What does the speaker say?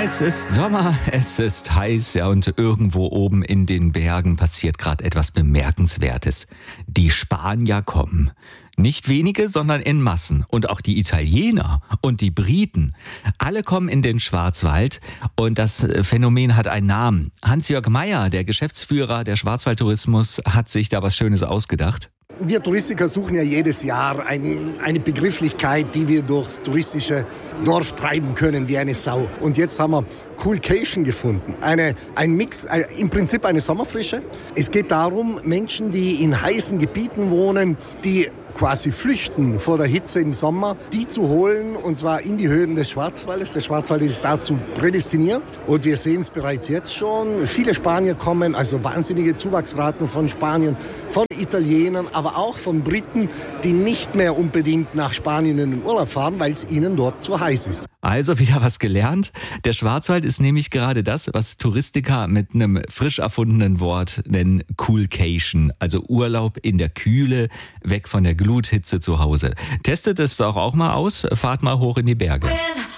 Es ist Sommer, es ist heiß, ja, und irgendwo oben in den Bergen passiert gerade etwas Bemerkenswertes. Die Spanier kommen. Nicht wenige, sondern in Massen. Und auch die Italiener und die Briten. Alle kommen in den Schwarzwald und das Phänomen hat einen Namen. Hans-Jörg Meyer, der Geschäftsführer der Schwarzwaldtourismus, hat sich da was Schönes ausgedacht. Wir Touristiker suchen ja jedes Jahr eine Begrifflichkeit, die wir durchs touristische Dorf treiben können, wie eine Sau. Und jetzt haben wir Coolcation gefunden. Ein Mix, im Prinzip eine Sommerfrische. Es geht darum, Menschen, die in heißen Gebieten wohnen, die quasi flüchten vor der Hitze im Sommer, die zu holen, und zwar in die Höhen des Schwarzwaldes. Der Schwarzwald ist dazu prädestiniert und wir sehen es bereits jetzt schon. Viele Spanier kommen, also wahnsinnige Zuwachsraten von Spaniern, von Italienern, aber auch von Briten, die nicht mehr unbedingt nach Spanien in den Urlaub fahren, weil es ihnen dort zu heiß ist. Also wieder was gelernt. Der Schwarzwald ist nämlich gerade das, was Touristiker mit einem frisch erfundenen Wort nennen Coolcation. Also Urlaub in der Kühle, weg von der Gluthitze zu Hause. Testet es doch auch mal aus, fahrt mal hoch in die Berge.